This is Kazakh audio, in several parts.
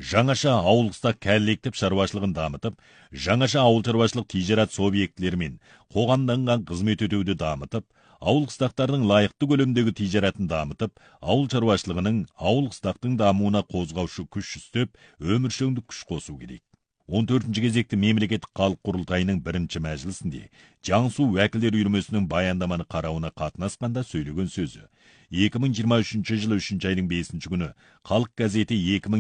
жаңаша ауылдық коллектив шаруашылығын дамытып, жаңаша ауыл шаруашылық тижарат субъектілерімен қоғамданған қызмет өтеуді дамытып, ауыл қыстақтардың лайықты көлемдегі тижаратын дамытып, ауыл шаруашылығының ауыл қыстақтың дамуына қозғаушы күш үстеп, өміршеңдік күш қосу керек. 14-ші кезекті мемлекеттік халық құрылтайының бірінші мәжілісінде Жаңсу уәкілдер үйірмесінің баяндаманы қарауына қатынасқанда сөйлеген сөзі. 2023 жылы 3 айдың 5 күні, халық газеті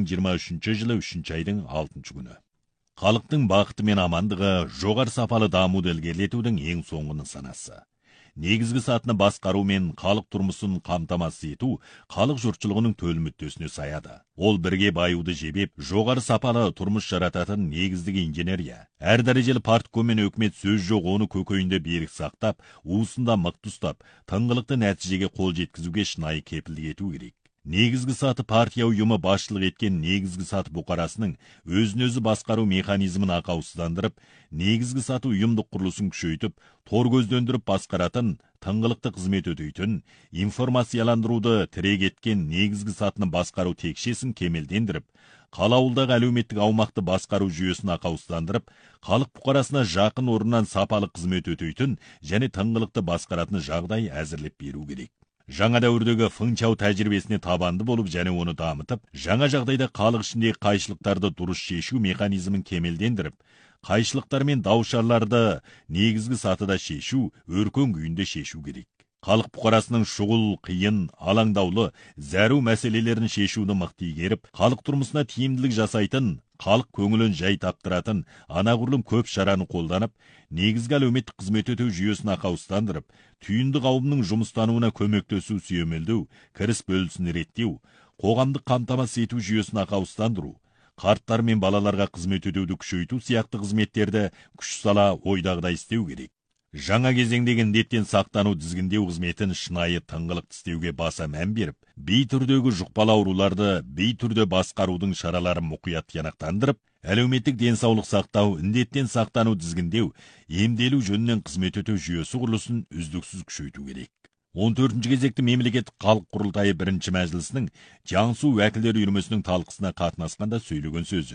2023 жылы 3 айдың 6 күні. Халықтың бақыты мен амандығы жоғары сапалы дамуды ілгерілетудің ең соңғы нысанасы. Негізгі сатыны басқару мен халық тұрмысын қамтамасыз ету халық жұртшылығының төл мүддесіне саяды. Ол бірге баюды жебеп, жоғары сапалы тұрмыс жарататын негіздік инженерия. Әр дәрежелі партком мен өкімет сөз жоқ оны көкейінде берік сақтап, уысында мықты ұстап, тыңғылықты нәтижеге қол жеткізуге шынайы кепілдік ету керек. Негізгі саты партия ұйымы басшылық еткен негізгі саты бұқарасының өзін-өзі басқару механизмін ақаусыздандырып, негізгі саты ұйымдық құрылысын күшейтіп, тор көздендіріп басқаратын, тыңғылықты қызмет өтейтін, информацияландыруды тірек еткен негізгі сатыны басқару текшесін кемелдендіріп, қалауылдағы әлеуметтік аумақты басқару жүйесін ақаусыздандырып, халық бұқарасына жақын орнынан сапалы қызмет өтейтін және тыңғылықты басқаратын жағдай әзірлеп беру керек. Жаңа дәуірдегі фыңчау тәжірибесіне табанды болып және оны дамытып, жаңа жағдайда халық ішіндегі қайшылықтарды дұрыс шешу механизмін кемелдендіріп, қайшылықтар мен даушарларды негізгі сатыда шешу, өркен күйінде шешу керек. Халық бұқарасының шұғыл, қиын, алаңдаулы, зәру мәселелерін шешуді мықты игеріп, халық тұрмысына тиімділік жасайтын, халық көңілін жай таптыратын, анағұрлым көп шараны қолданып, негізгі әлеуметтік қызмет өтеу жүйесін ақаусыздандырып, түйінді қауымның жұмыстануына көмектесу сүйемелдеу, кіріс бөлісін реттеу, қоғамдық қамтамасыз ету жүйесін ақаусыздандыру, қарттар мен балаларға қызмет өтеуді күшейту сияқты қызметтерді күш сала ойдағыдай істеу керек. Жаңа кезеңдегі індеттен сақтану тізгіндеу қызметін шынайы тыңғылықты істеуге баса мән беріп, бей түрдегі жұқпалы ауруларды бей түрде басқарудың шараларын мұқият тиянақтандырып, әлеуметтік денсаулық сақтау, індеттен сақтану тізгіндеу, емделу жөнінен қызмет өтеу жүйесі құрылысын үздіксіз күшейту керек. 14-ші кезекті мемлекеттік халық құрылтайы бірінші мәжілісінің Жаңсу уәкілдер үйірмесінің талқысына қатынасқанда сөйлеген сөзі.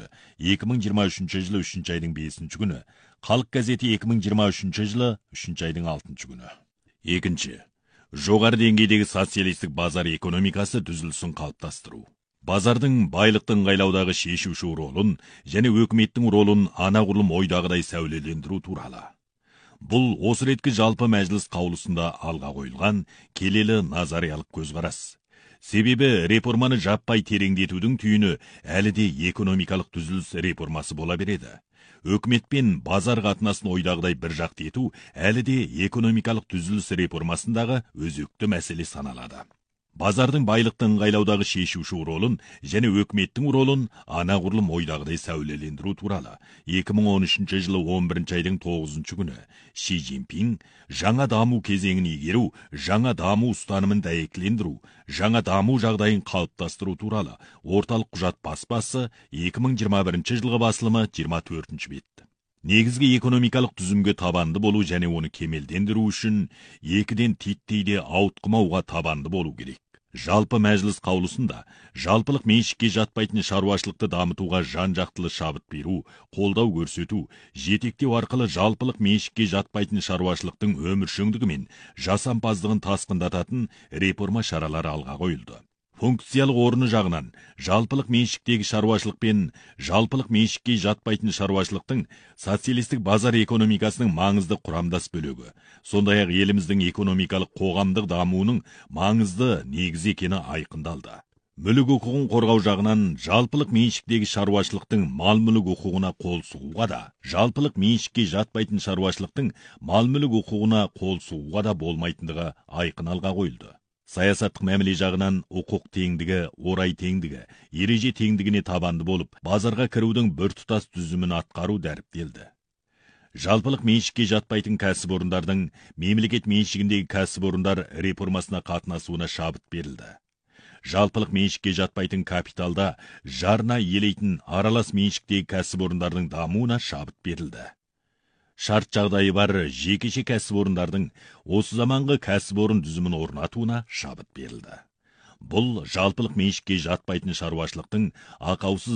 2023 жылы 3 айдың 5 күні, халық газеті 2023 жылы 3 айдың 6 күні. Екінші, жоғары деңгейдегі социалистік базар экономикасы түзілісін қалыптастыру. Базардың байлықтың ыңғайлаудағы шешуші ролын және өкіметтің ролын анағұрлым ойдағыдай сәулелендіру туралы. Бұл осы реткі жалпы мәжіліс қаулысында алға қойылған келелі назариялық көзқарас. Себебі реформаны жаппай тереңдетудің түйіні әлі де экономикалық түзіліс реформасы бола береді. Өкімет пен базар қатынасын ойдағыдай бір жақты ету әлі де экономикалық түзіліс реформасындағы өзекті мәселе саналады. Базардың байлықты ыңғайлаудағы шешуші ролын және өкіметтің ролын анағұрлым ойдағыдай сәулелендіру туралы 2013 жылы 11 айдың 9 күні Ши Цзиньпин жаңа даму кезеңін игеру, жаңа даму ұстанымын дәйектілендіру, жаңа даму жағдайын қалыптастыру туралы орталық құжат баспасы 2021 жылғы басылымы 24 бет. Негізгі экономикалық түзімге табанды болу және оны кемелдендіру үшін екіден титтейде ауытқымауға табанды болу керек. Жалпы мәжіліс қаулысында жалпылық меншікке жатпайтын шаруашылықты дамытуға жан-жақтылы шабыт беру, қолдау көрсету, жетектеу арқылы жалпылық меншікке жатпайтын шаруашылықтың өміршеңдігі мен жасампаздығын тасқындататын реформа шаралары алға қойылды. Функциялық орны жағынан жалпылық меншіктегі шаруашылық пен жалпылық меншікке жатпайтын шаруашылықтың социалистік базар экономикасының маңызды құрамдас бөлігі, сондай-ақ еліміздің экономикалық қоғамдық дамуының маңызды негізі екені айқындалды. Мүлік құқығын қорғау жағынан жалпылық меншіктегі шаруашылықтың мал-мүлік құқығына қол сұғуға да, жалпылық меншікке жатпайтын шаруашылықтың мал-мүлік құқығына қол сұғуға да болмайтындығы айқын алға қойылды. Саясаттық мәміле жағынан құқық теңдігі, орай теңдігі, ереже теңдігіне табанды болып, базарға кірудің біртұтас түзімін атқару дәріптелді. Жалпылық меншікке жатпайтын кәсіпорындардың мемлекет меншігіндегі кәсіпорындар реформасына қатынасуына шабыт берілді. Жалпылық меншікке жатпайтын капиталда жарна елейтін аралас меншіктегі кәсіпорындардың дамуына шабыт берілді. Шарт жағдайы бар жекеше кәсіпорындардың осы заманғы кәсіпорын түзімін орнатуына шабыт берілді. Бұл жалпылық меншікке жатпайтын шаруашылықтың ақаусыз